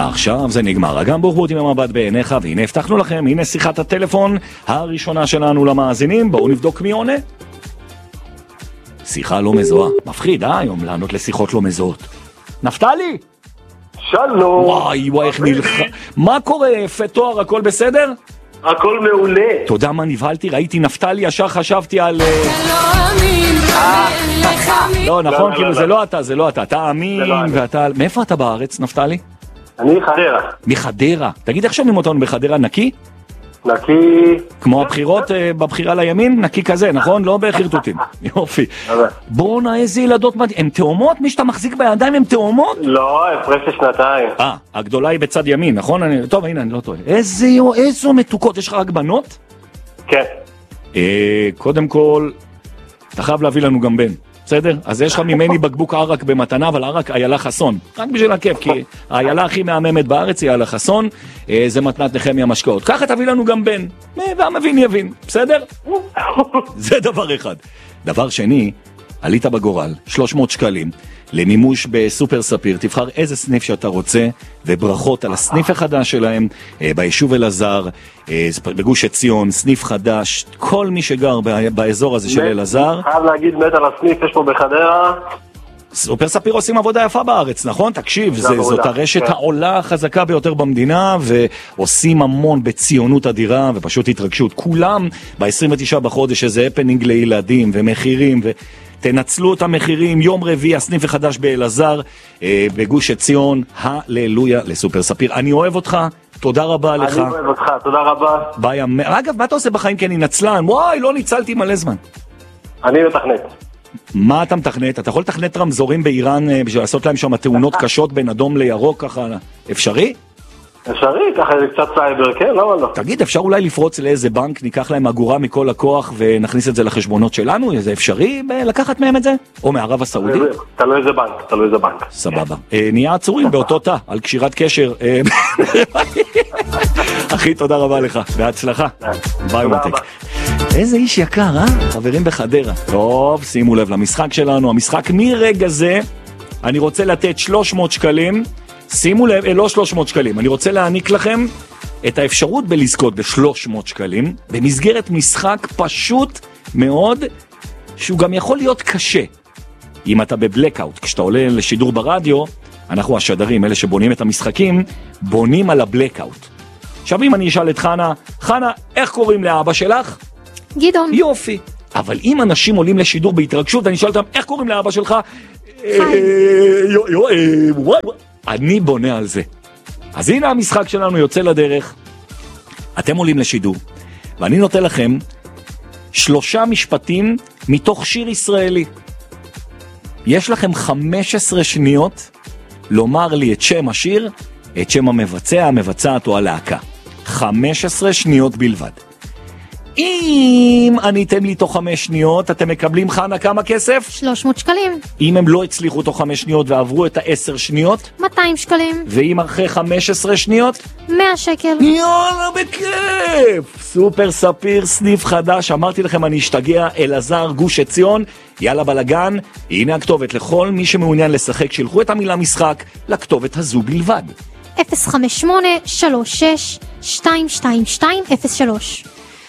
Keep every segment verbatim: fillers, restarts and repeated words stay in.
ועכשיו זה נגמר. גם בוחבוט עם המבט בעיניך, והנה הבטחנו לכם, הנה שיחת הטלפון הראשונה שלנו למאזינים. בואו נבדוק מי עונה. שיחה לא מזוהה. מפחיד, אה? היום לענות לשיחות לא מזוהות. נפתלי! שלום. וואי, וואי, איך נלחם. מה קורה, יפה תואר, הכל בסדר? הכל מעולה. אתה יודע מה נבהלתי? ראיתי נפתלי, ישר חשבתי על... לא, נכון, כאילו זה לא אתה, זה לא אתה. אתה אמין ואתה... מאיפה אתה בארץ, נפתלי? אני חדרה. מחדרה. תגיד, איך שומעים אותנו בחדרה? נקי? נקי. כמו הבחירות בבחירה לימין? נקי כזה, נכון? לא בחרטוטים. יופי. בואו איזה ילדות מדהים. הן תאומות? מי שאתה מחזיק בידיים הן תאומות? לא, הפרש לשנתיים. אה, הגדולה היא בצד ימין, נכון? טוב, הנה, אני לא טועה. איזו מתוקות, יש לך רק בנות? כן. קודם כל, אתה חייב להביא לנו גם בן. בסדר? אז יש לך ממני בקבוק ערק במתנה, אבל ערק איילה חסון. רק בשביל הכיף, כי האיילה הכי מהממת בארץ היא איילה חסון, זה מתנת נחמיה משקאות. ככה תביא לנו גם בן, והמבין יבין, בסדר? זה דבר אחד. דבר שני, עלית בגורל, שלוש מאות שקלים, למימוש בסופר ספיר, תבחר איזה סניף שאתה רוצה, וברכות על הסניף החדש שלהם, ביישוב אלעזר, בגוש עציון, סניף חדש, כל מי שגר באזור הזה של אלעזר. חייב להגיד מת על הסניף, יש פה בחדרה. סופר ספיר עושים עבודה יפה בארץ, נכון? תקשיב, זאת הרשת העולה החזקה ביותר במדינה, ועושים המון בציונות אדירה, ופשוט התרגשות. כולם ב-עשרים ותשעה בחודש, איזה הפנינג לילדים, ומחירים, ו... תנצלו את המחירים, יום רביעי, הסניף החדש באלעזר, אה, בגוש עציון, הללויה לסופר ספיר. אני אוהב אותך, תודה רבה לך. אני אוהב אותך, תודה רבה. ביי, אגב, מה אתה עושה בחיים? כי אני נצלן, וואי, לא ניצלתי מלא זמן. אני מתכנת. מה אתה מתכנת? אתה יכול לתכנת רמזורים באיראן, אה, בשביל לעשות להם שם תאונות קשות בין אדום לירוק, ככה, אפשרי? אפשרי, ככה זה קצת סייבר, כן, למה לא? תגיד, אפשר אולי לפרוץ לאיזה בנק, ניקח להם אגורה מכל הכוח ונכניס את זה לחשבונות שלנו? זה אפשרי לקחת מהם את זה? או מערב הסעודית? תלוי איזה בנק, תלוי איזה בנק. סבבה. נהיה עצורים באותו תא, על קשירת קשר. אחי, תודה רבה לך, בהצלחה. ביי מותק. איזה איש יקר, אה? חברים בחדרה. טוב, שימו לב למשחק שלנו. המשחק מרגע זה, אני רוצה לתת שלוש מאות שקלים. שימו לב, לא שלוש מאות שקלים, אני רוצה להעניק לכם את האפשרות בלזכות ב-שלוש מאות שקלים, במסגרת משחק פשוט מאוד, שהוא גם יכול להיות קשה. אם אתה בבלקאוט, כשאתה עולה לשידור ברדיו, אנחנו השדרים, אלה שבונים את המשחקים, בונים על הבלקאוט. עכשיו אם אני אשאל את חנה, חנה, איך קוראים לאבא שלך? גדעון. יופי. אבל אם אנשים עולים לשידור בהתרגשות, אני אשאל אותם, איך קוראים לאבא שלך? חיים. אני בונה על זה. אז הנה המשחק שלנו יוצא לדרך. אתם עולים לשידור, ואני נותן לכם שלושה משפטים מתוך שיר ישראלי. יש לכם חמש עשרה שניות לומר לי את שם השיר, את שם המבצע, המבצעת או הלהקה. חמש עשרה שניות בלבד. אם עניתם לי תוך חמש שניות, אתם מקבלים חנה כמה כסף? שלוש מאות שקלים. אם הם לא הצליחו תוך חמש שניות ועברו את העשר שניות? מאתיים שקלים. ואם אחרי חמש עשרה שניות? מאה שקל. יאללה, בכיף! סופר ספיר, סניף חדש, אמרתי לכם אני אשתגע, אלעזר, גוש עציון, יאללה בלגן, הנה הכתובת לכל מי שמעוניין לשחק, שילחו את המילה משחק לכתובת הזו בלבד. אפס חמש שמונה שלוש שש שתיים שתיים שתיים אפס שלוש.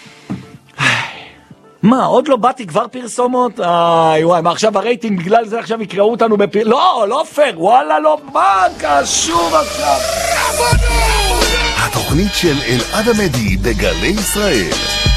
מה, עוד לא באתי כבר פרסומות? איי, וואי, מה עכשיו הרייטינג בגלל זה עכשיו יקראו אותנו בפר... לא, לא פייר, וואלה, לא, מה קשור עכשיו? התוכנית של אלעד עמדי בגלי ישראל.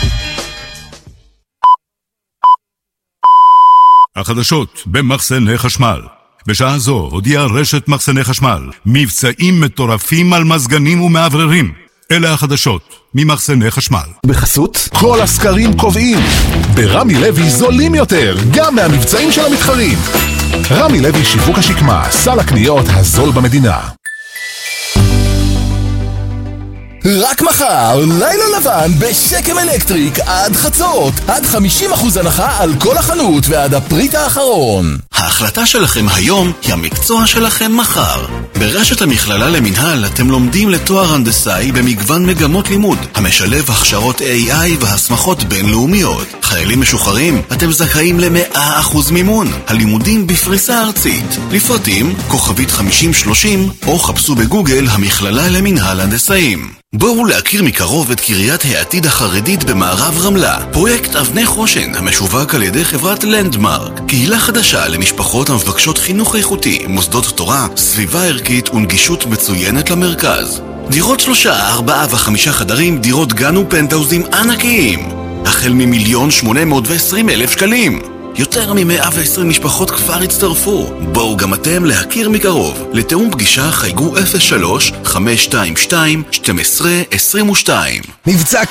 החדשות במחסני חשמל. בשעה זו הודיעה רשת מחסני חשמל מבצעים מטורפים על מזגנים ומעבררים. אלה החדשות ממחסני חשמל. בחסות כל הסקרים קובעים ברמי לוי זולים יותר גם מהמבצעים של המתחרים. רמי לוי שיווק השקמה, סל הקניות הזול במדינה. רק מחר, לילה לבן בשקם אלקטריק עד חצות, עד חמישים אחוז הנחה על כל החנות ועד הפריט האחרון. ההחלטה שלכם היום היא המקצוע שלכם מחר. ברשת המכללה למנהל אתם לומדים לתואר הנדסאי במגוון מגמות לימוד, המשלב הכשרות איי איי והסמכות בינלאומיות. חיילים משוחררים, אתם זכאים ל-מאה אחוז מימון. הלימודים בפריסה ארצית. לפרטים, כוכבית חמישים שלושים, או חפשו בגוגל המכללה למנהל הנדסאים. בואו להכיר מקרוב את קריית העתיד החרדית במערב רמלה. פרויקט אבני חושן המשווק על ידי חברת לנדמרק. קהילה חדשה למשפחות המבקשות חינוך איכותי, מוסדות תורה, סביבה ערכית ונגישות מצוינת למרכז. דירות שלושה, ארבעה וחמישה חדרים, דירות גן ופנטהאוזים ענקיים. החל ממיליון שמונה מאות ועשרים אלף שקלים. יותר מ-מאה ועשרים משפחות כבר הצטרפו. בואו גם אתם להכיר מקרוב. לתאום פגישה חייגו אפס שלוש חמש שתיים שתיים שתים עשרה עשרים ושתיים. מבצע